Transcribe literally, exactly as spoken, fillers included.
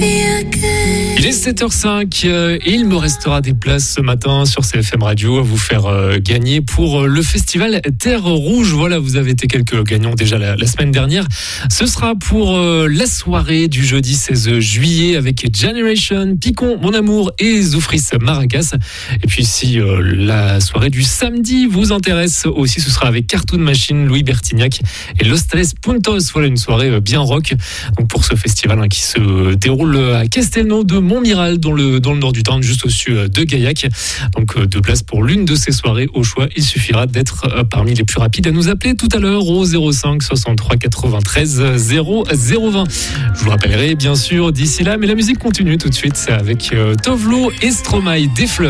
Il est sept heures cinq euh, et il me restera des places ce matin sur C F M Radio à vous faire euh, gagner pour euh, le festival Terre Rouge. Voilà, vous avez été quelques gagnants déjà la, la semaine dernière. Ce sera pour euh, la soirée du jeudi seize juillet avec Generation, Picon, Mon Amour et Zoufris Maracas. Et puis si euh, la soirée du samedi vous intéresse aussi, ce sera avec Cartoon Machine, Louis Bertignac et Los Tres Puntos. Voilà, une soirée euh, bien rock. Donc pour ce festival hein, qui se déroule à Castelnau de Montmiral dans le, dans le nord du Tarn, juste au-dessus de Gaillac. Donc deux places pour l'une de ces soirées au choix. Il suffira d'être parmi les plus rapides à nous appeler tout à l'heure au zéro cinq soixante-trois quatre-vingt-treize zéro zéro vingt. Je vous le rappellerai bien sûr d'ici là, mais la musique continue tout de suite avec Tovlo et Stromae, des fleurs.